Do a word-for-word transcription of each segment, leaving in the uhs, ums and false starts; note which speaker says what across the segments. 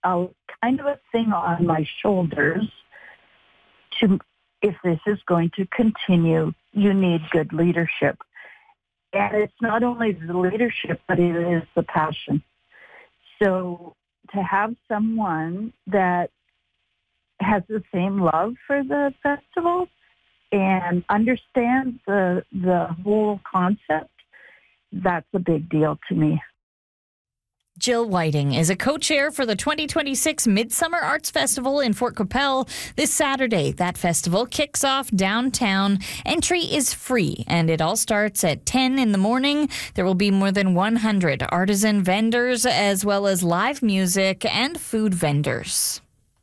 Speaker 1: a kind of a thing on my shoulders to, if this is going to continue, you need good leadership. And it's not only the leadership, but it is the passion. So to have someone that has the same love for the festival and understands the the whole concept, that's a big deal to me.
Speaker 2: Jill Whiting is a co-chair for the twenty twenty-six Midsummer Arts Festival in Fort Qu'Appelle this Saturday. That festival kicks off downtown. Entry is free, and it all starts at ten in the morning. There will be more than one hundred artisan vendors, as well as live music and food vendors.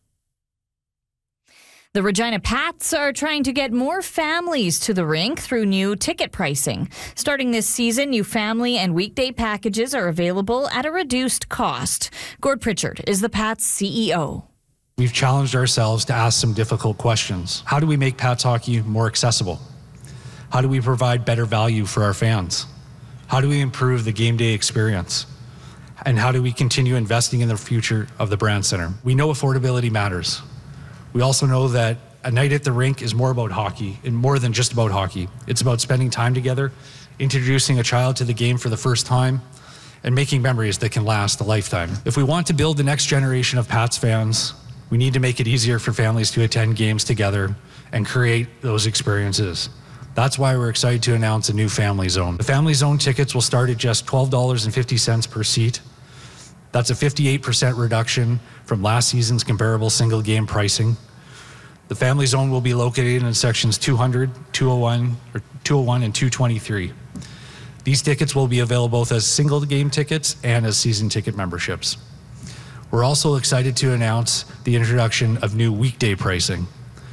Speaker 2: The Regina Pats are trying to get more families to the rink through new ticket pricing. Starting this season, new family and weekday packages are available at a reduced cost. Gord Pritchard is the Pats C E O.
Speaker 3: We've challenged ourselves to ask some difficult questions. How do we make Pats hockey more accessible? How do we provide better value for our fans? How do we improve the game day experience? And how do we continue investing in the future of the Brand Center? We know affordability matters. We also know that a night at the rink is more about hockey and more than just about hockey. It's about spending time together, introducing a child to the game for the first time, and making memories that can last a lifetime. If we want to build the next generation of Pats fans, we need to make it easier for families to attend games together and create those experiences. That's why we're excited to announce a new Family Zone. The Family Zone tickets will start at just twelve dollars and fifty cents per seat. That's a fifty-eight percent reduction from last season's comparable single game pricing. The Family Zone will be located in sections two hundred, two oh one, or two oh one and two twenty-three. These tickets will be available both as single game tickets and as season ticket memberships. We're also excited to announce the introduction of new weekday pricing.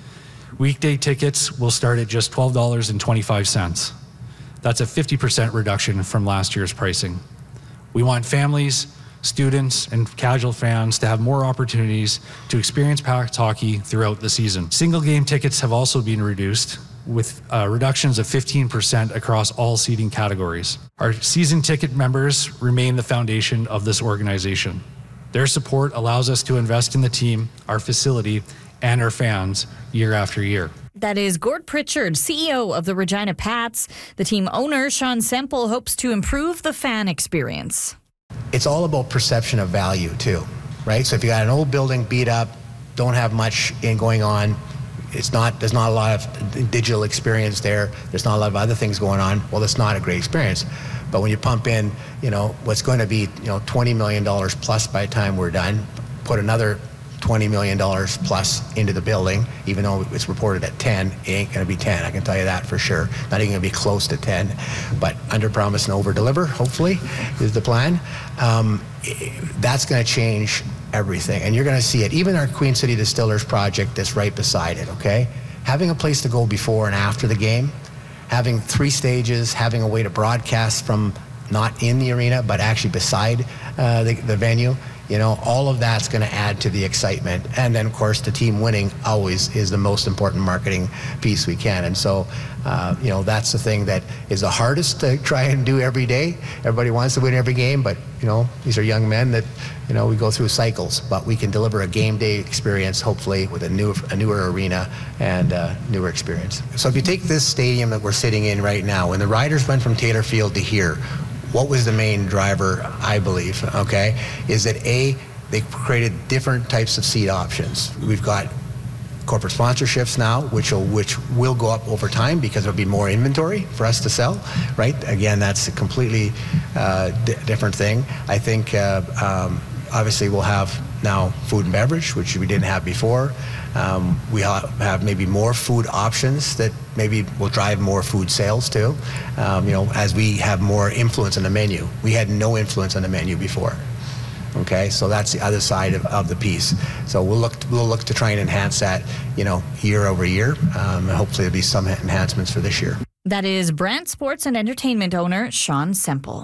Speaker 3: Weekday tickets will start at just twelve dollars and twenty-five cents. That's a fifty percent reduction from last year's pricing. We want families, students, and casual fans to have more opportunities to experience Pats hockey throughout the season. Single game tickets have also been reduced with uh, reductions of fifteen percent across all seating categories. Our season ticket members remain the foundation of this organization. Their support allows us to invest in the team, our facility, and our fans year after year.
Speaker 2: That is Gord Pritchard, C E O of the Regina Pats. The team owner, Sean Semple, hopes to improve the fan experience.
Speaker 4: It's all about perception of value too, right? So if you got an old building beat up, don't have much in going on, it's not, there's not a lot of digital experience there, there's not a lot of other things going on, well, it's not a great experience. But when you pump in, you know, what's going to be, you know, twenty million dollars plus by the time we're done, put another twenty million dollars plus into the building, even though it's reported at ten, it ain't going to be ten, I can tell you that for sure. Not even going to be close to ten, but under promise and over deliver, hopefully, is the plan. Um, that's going to change everything, and you're going to see it. Even our Queen City Distillers project that's right beside it, okay? Having a place to go before and after the game, having three stages, having a way to broadcast from not in the arena, but actually beside uh, the, the venue, you know, all of that's going to add to the excitement. And then, of course, the team winning always is the most important marketing piece we can. And so, uh, you know, that's the thing that is the hardest to try and do every day. Everybody wants to win every game, but, you know, these are young men that, you know, we go through cycles. But we can deliver a game day experience, hopefully, with a, new, a newer arena and a newer experience. So if you take this stadium that we're sitting in right now, when the Riders went from Taylor Field to here, what was the main driver, I believe, okay, is that A, they created different types of seat options. We've got corporate sponsorships now, which will, which will go up over time because there'll be more inventory for us to sell, right? Again, that's a completely uh, d- different thing. I think, uh, um, obviously, we'll have now food and beverage, which we didn't have before. Um, we ha- have maybe more food options that maybe will drive more food sales too, um, you know, as we have more influence on the menu. We had no influence on the menu before. Okay, so that's the other side of, of the piece. So we'll look we'll look to try and enhance that, you know, year over year, um, and hopefully there'll be some enhancements for this year.
Speaker 2: That is Brant Sports and Entertainment owner Sean Semple.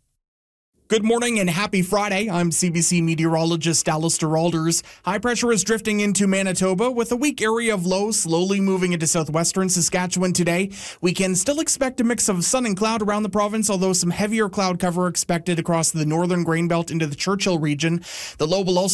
Speaker 5: Good morning and happy Friday. I'm C B C meteorologist Alistair Alders. High pressure is drifting into Manitoba with a weak area of low slowly moving into southwestern Saskatchewan today. We can still expect a mix of sun and cloud around the province, although some heavier cloud cover expected across the northern grain belt into the Churchill region. The low will also